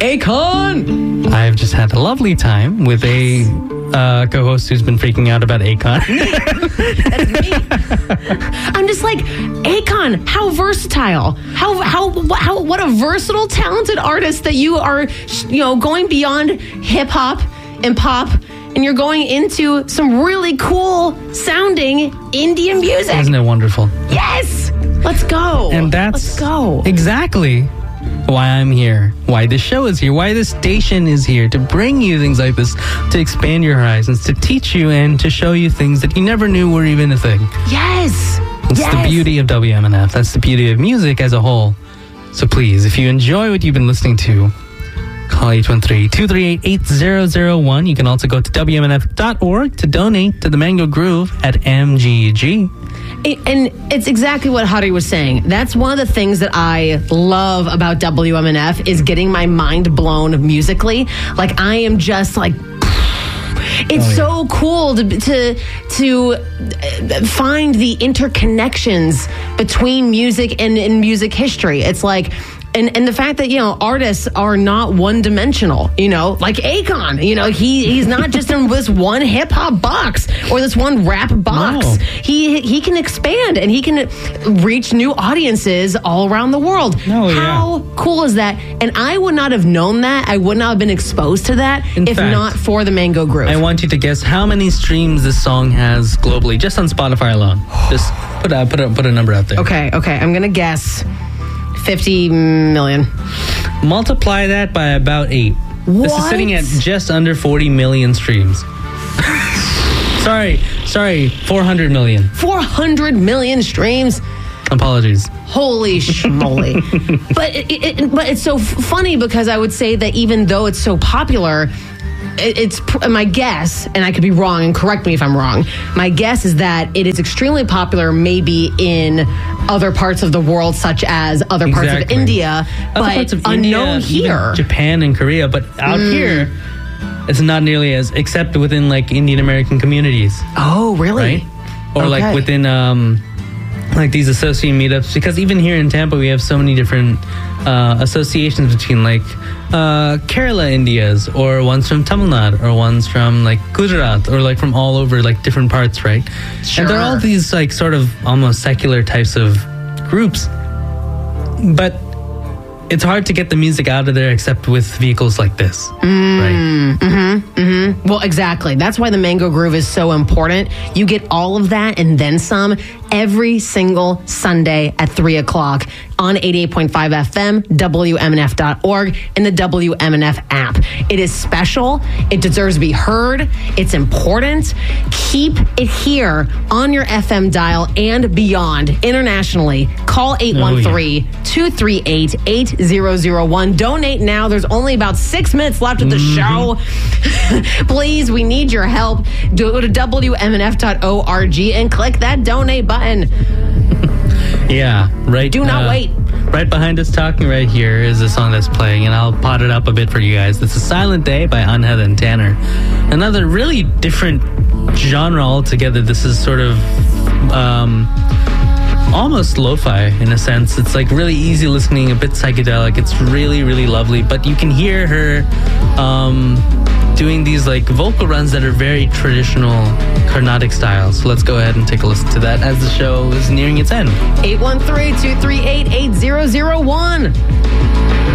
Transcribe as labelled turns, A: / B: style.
A: Akon!
B: I've just had a lovely time with a co-host who's been freaking out about Akon.
A: That's me. I'm just like, Akon, how versatile. What a versatile, talented artist that you are, going beyond hip hop and pop, and you're going into some really cool sounding Indian music.
B: Isn't it wonderful?
A: Yes! Let's go.
B: And
A: Let's go.
B: Exactly why I'm here, why this show is here, why this station is here, to bring you things like this, to expand your horizons, to teach you and to show you things that you never knew were even a thing.
A: Yes.
B: It's the beauty of WMNF. That's the beauty of music as a whole. So please, if you enjoy what you've been listening to, call 813-238-8001. You can also go to WMNF.org to donate to the Mango Groove at MGG.
A: And it's exactly what Hari was saying. That's one of the things that I love about WMNF is getting my mind blown musically. Like, I am just like, it's so cool to find the interconnections between music and music history. It's like, and the fact that, artists are not one-dimensional, like Akon, he's not just in this one hip-hop box or this one rap box.
B: No.
A: He can expand and he can reach new audiences all around the world. How cool is that? And I would not have known that. I would not have been exposed to that if not for the Mango Groove.
B: I want you to guess how many streams this song has globally, just on Spotify alone. Just put a number out there.
A: Okay. I'm going to guess 50 million.
B: Multiply that by about 8.
A: What?
B: This is sitting at just under 40 million streams. Sorry, 400 million.
A: 400 million streams.
B: Apologies.
A: Holy schmoly. But it's so funny because I would say that even though it's so popular, it's my guess, and I could be wrong, and correct me if I'm wrong, my guess is that it is extremely popular maybe in other parts of the world, such as other parts of India, but unknown here.
B: Japan and Korea, but out here, it's not nearly as, except within like Indian American communities.
A: Oh, really?
B: Right? Or like within like these associate meetups, because even here in Tampa we have so many different associations between like Kerala Indias, or ones from Tamil Nadu, or ones from like Gujarat, or like from all over like different parts, right?
A: Sure.
B: And they're all these like sort of almost secular types of groups, but it's hard to get the music out of there except with vehicles like this, right?
A: Well, exactly. That's why the Mango Groove is so important. You get all of that and then some every single Sunday at 3 o'clock on 88.5 FM, WMNF.org, and the WMNF app. It is special. It deserves to be heard. It's important. Keep it here on your FM dial and beyond internationally. Call 813-238-8001. Donate now. There's only about 6 minutes left of the show. Please, we need your help. Go to WMNF.org and click that donate button.
B: Yeah, right.
A: Do not wait.
B: Right behind us talking right here is a song that's playing, and I'll pot it up a bit for you guys. This is Silent Day by Anhad and Tanner. Another really different genre altogether. This is sort of almost lo-fi in a sense. It's like really easy listening, a bit psychedelic. It's really, really lovely, but you can hear her doing these like vocal runs that are very traditional Carnatic style. So let's go ahead and take a listen to that as the show is nearing its end.
A: 813-238-8001.